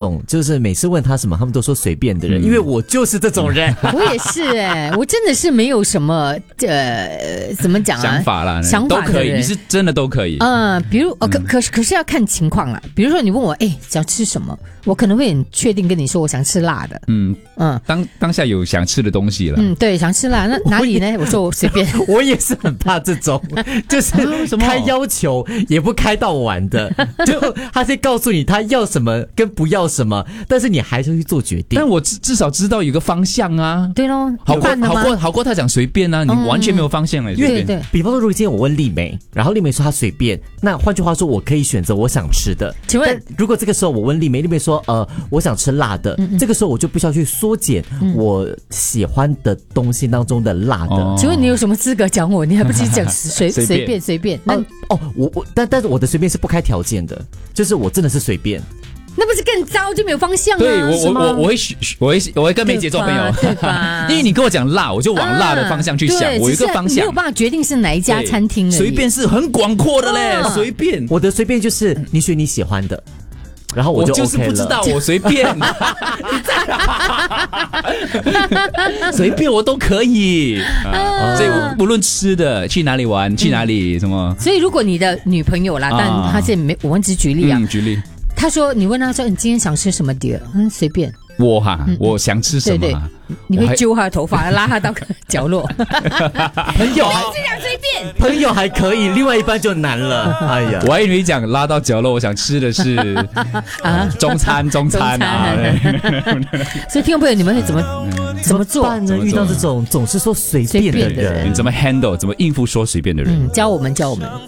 种就是每次问他什么他们都说随便的人，因为我就是这种人。 我也是我真的是没有什么怎么讲啊想法啦， 想法都可以，你是真的都可以。 比如可是要看情况啦。比如说你问我想吃什么，我可能会很确定跟你说我想吃辣的。 当下有想吃的东西了。 对，想吃辣，那哪里呢？我说我随便。 我也是很怕这种，就是开要求也不开到完的，就他先告诉你他要什么跟不要什么，但是你还是去做决定。 但我至少知道有个方向啊。 对咯， 好过他讲随便啊，你完全没有方向了。 对， 比方说，如果今天我问丽梅，然后丽梅说她随便，那换句话说，我可以选择我想吃的。 请问， 如果这个时候我问丽梅，丽梅说我想吃辣的，这个时候我就必须要去缩减我喜欢的东西当中的辣的。 请问你有什么资格讲我？你还不是讲随便？ 但是我的随便是不开条件的，就是我真的是随便。 那不是更糟，就没有方向啊？ 对，我会跟梅姐做朋友， 对吧？ 因为你跟我讲辣，我就往辣的方向去想，我有一个方向， 没有办法决定是哪一家餐厅。 随便是很广阔的嘞，随便。 我的随便就是你选你喜欢的。然后我就 OK 了。 就是不知道，我随便，随便我都可以。所以不论吃的，去哪里玩，去哪里什么。 所以如果你的女朋友啦，但她现在没，我们只举例啊， 举例。 她说你问她说你今天想吃什么碟？随便。 我想吃什么？ 对，你会揪她的头发，拉她到角落。 朋友这样随便， 朋友还可以，另外一半就难了。哎呀， 我还以为你讲拉到角落，我想吃的是中餐啊。 所以听众朋友，你们会怎么做呢？遇到这种总是说随便的人， 你怎么 handle？ 怎么应付说随便的人？ 教我们。